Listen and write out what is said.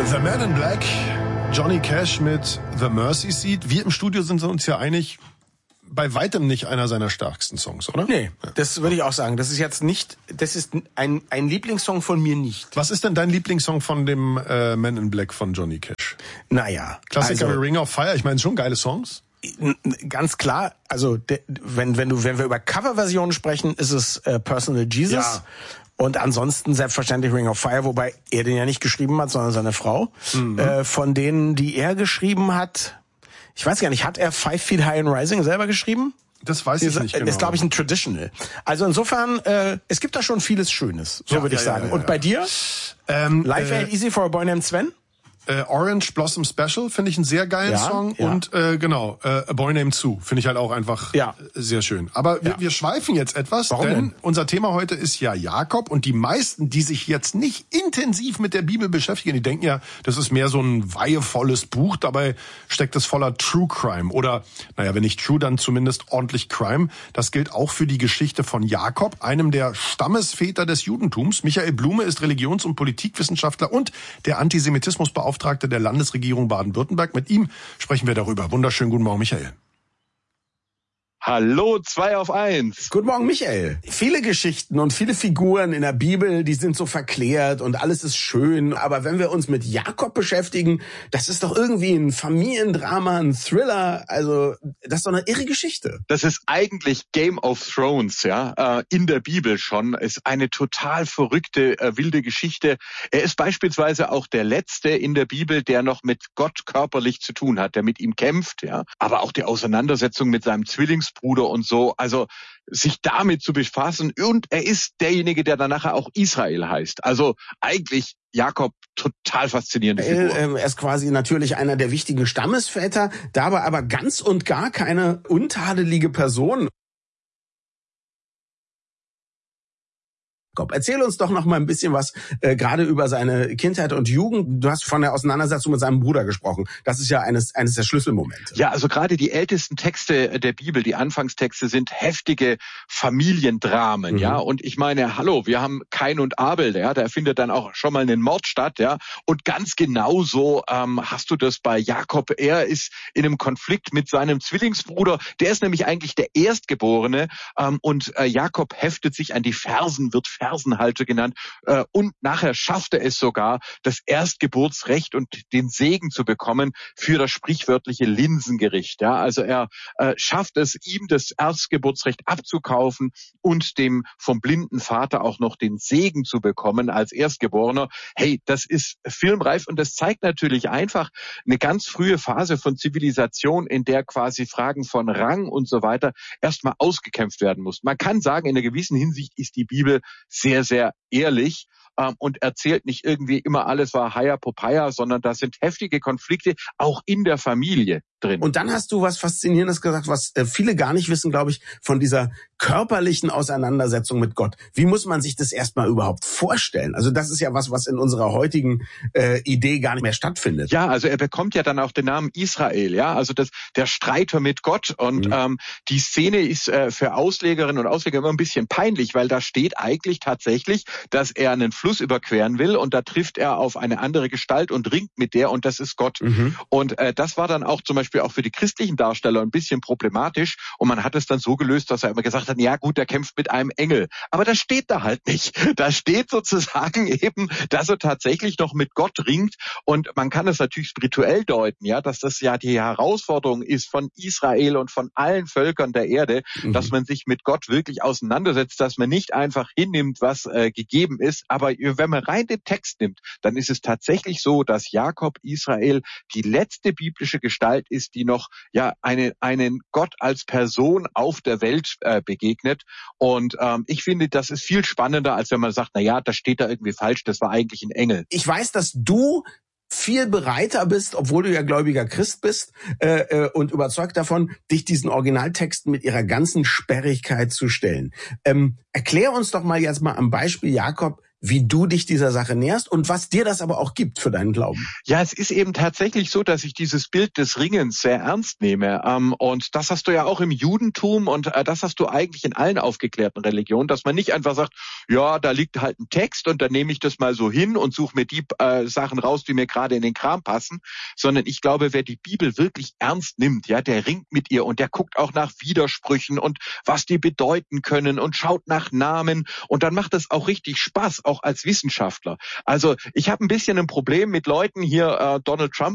The Man in Black, Johnny Cash mit The Mercy Seat. Wir im Studio sind uns ja einig, bei weitem nicht einer seiner stärksten Songs, oder? Nee, das würde ich auch sagen. Das ist jetzt nicht, das ist ein Lieblingssong von mir nicht. Was ist denn dein Lieblingssong von dem Man in Black von Johnny Cash? Naja. Klassiker wie Ring of Fire, ich meine schon geile Songs. Ganz klar, also wenn wir über Coverversionen sprechen, ist es Personal Jesus. Ja. Und ansonsten selbstverständlich Ring of Fire, wobei er den ja nicht geschrieben hat, sondern seine Frau. Mhm. Von denen, die er geschrieben hat, ich weiß gar nicht, hat er 5 Feet High and Rising selber geschrieben? Das weiß ich nicht genau. Das ist, glaube ich, ein Traditional. Also insofern, es gibt da schon vieles Schönes, so würde ich sagen. Und bei dir? Life Ain't Easy for a Boy Named Sven? Orange Blossom Special finde ich einen sehr geilen Song. Ja. Und A Boy Named Sue finde ich halt auch einfach sehr schön. Aber wir schweifen jetzt etwas, denn unser Thema heute ist ja Jakob. Und die meisten, die sich jetzt nicht intensiv mit der Bibel beschäftigen, die denken ja, das ist mehr so ein weihevolles Buch. Dabei steckt es voller True Crime. Oder, naja, wenn nicht True, dann zumindest ordentlich Crime. Das gilt auch für die Geschichte von Jakob, einem der Stammesväter des Judentums. Michael Blume ist Religions- und Politikwissenschaftler und der Antisemitismusbeauftragte der Landesregierung Baden-Württemberg. Mit ihm sprechen wir darüber. Wunderschönen guten Morgen, Michael. Hallo, 2 auf 1. Guten Morgen, Michael. Viele Geschichten und viele Figuren in der Bibel, die sind so verklärt und alles ist schön. Aber wenn wir uns mit Jakob beschäftigen, das ist doch irgendwie ein Familiendrama, ein Thriller. Also, das ist doch eine irre Geschichte. Das ist eigentlich Game of Thrones, ja, in der Bibel schon. Ist eine total verrückte, wilde Geschichte. Er ist beispielsweise auch der Letzte in der Bibel, der noch mit Gott körperlich zu tun hat, der mit ihm kämpft, ja. Aber auch die Auseinandersetzung mit seinem Zwillingsbruder und so, also sich damit zu befassen. Und er ist derjenige, der dann nachher auch Israel heißt. Also eigentlich Jakob, total faszinierende Figur. Er ist quasi natürlich einer der wichtigen Stammesväter, dabei aber ganz und gar keine untadelige Person. Erzähl uns doch noch mal ein bisschen was gerade über seine Kindheit und Jugend. Du hast von der Auseinandersetzung mit seinem Bruder gesprochen. Das ist ja eines der Schlüsselmomente. Ja, also gerade die ältesten Texte der Bibel, die Anfangstexte, sind heftige Familiendramen, ja. Und ich meine, hallo, wir haben Kain und Abel, ja, da findet dann auch schon mal einen Mord statt, ja. Und ganz genauso hast du das bei Jakob. Er ist in einem Konflikt mit seinem Zwillingsbruder. Der ist nämlich eigentlich der Erstgeborene und Jakob heftet sich an die Fersen, wird Fersenhalter genannt, und nachher schafft er es sogar, das Erstgeburtsrecht und den Segen zu bekommen für das sprichwörtliche Linsengericht. Ja, also er schafft es, ihm das Erstgeburtsrecht abzukaufen und dem vom blinden Vater auch noch den Segen zu bekommen als Erstgeborener. Hey, das ist filmreif und das zeigt natürlich einfach eine ganz frühe Phase von Zivilisation, in der quasi Fragen von Rang und so weiter erstmal ausgekämpft werden mussten. Man kann sagen, in einer gewissen Hinsicht ist die Bibel sehr, sehr ehrlich und erzählt nicht irgendwie immer alles war Heia Popeye, sondern da sind heftige Konflikte auch in der Familie drin. Und dann hast du was Faszinierendes gesagt, was viele gar nicht wissen, glaube ich, von dieser körperlichen Auseinandersetzung mit Gott. Wie muss man sich das erstmal überhaupt vorstellen? Also das ist ja was in unserer heutigen Idee gar nicht mehr stattfindet. Ja, also er bekommt ja dann auch den Namen Israel, ja, also der Streiter mit Gott. Und die Szene ist für Auslegerinnen und Ausleger immer ein bisschen peinlich, weil da steht eigentlich tatsächlich, dass er einen Fluss überqueren will und da trifft er auf eine andere Gestalt und ringt mit der und das ist Gott. Und das war dann auch zum Beispiel auch für die christlichen Darsteller ein bisschen problematisch und man hat es dann so gelöst, dass er immer gesagt hat, ja gut, der kämpft mit einem Engel. Aber das steht da halt nicht. Da steht sozusagen eben, dass er tatsächlich noch mit Gott ringt und man kann es natürlich spirituell deuten, ja, dass das ja die Herausforderung ist von Israel und von allen Völkern der Erde, dass man sich mit Gott wirklich auseinandersetzt, dass man nicht einfach hinnimmt, was gegeben ist. Aber wenn man rein den Text nimmt, dann ist es tatsächlich so, dass Jakob Israel die letzte biblische Gestalt ist, die noch einen Gott als Person auf der Welt begegnet. Und ich finde, das ist viel spannender, als wenn man sagt, na ja, das steht da irgendwie falsch, das war eigentlich ein Engel. Ich weiß, dass du viel bereiter bist, obwohl du ja gläubiger Christ bist und überzeugt davon, dich diesen Originaltexten mit ihrer ganzen Sperrigkeit zu stellen. Erklär uns doch mal jetzt mal am Beispiel Jakob wie du dich dieser Sache näherst und was dir das aber auch gibt für deinen Glauben. Ja, es ist eben tatsächlich so, dass ich dieses Bild des Ringens sehr ernst nehme. Und das hast du ja auch im Judentum und das hast du eigentlich in allen aufgeklärten Religionen, dass man nicht einfach sagt, ja, da liegt halt ein Text und dann nehme ich das mal so hin und suche mir die Sachen raus, die mir gerade in den Kram passen, sondern ich glaube, wer die Bibel wirklich ernst nimmt, ja, der ringt mit ihr und der guckt auch nach Widersprüchen und was die bedeuten können und schaut nach Namen und dann macht es auch richtig Spaß, auch als Wissenschaftler. Also ich habe ein bisschen ein Problem mit Leuten hier, Donald Trump